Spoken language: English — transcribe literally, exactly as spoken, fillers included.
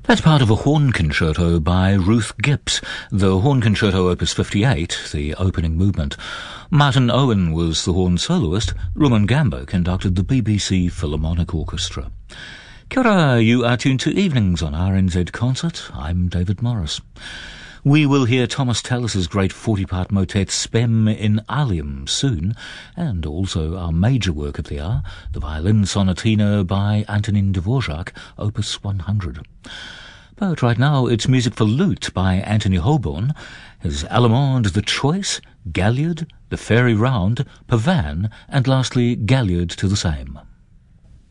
That's part of a horn concerto by Ruth Gibbs, the Horn Concerto Opus fifty-eight, the opening movement. Martin Owen was the horn soloist. Rumen Gambo conducted the B B C Philharmonic Orchestra. Kia ora, you are tuned to Evenings on R N Z Concert. I'm David Morris. We will hear Thomas Tallis's great forty-part motet Spem in Alium soon, and also our major work of the hour, the Violin Sonatina by Antonin Dvorak, Opus one hundred. But right now it's music for lute by Anthony Holborn, his Allemande The Choice, Galliard, The Fairy Round, Pavan, and lastly Galliard to the same.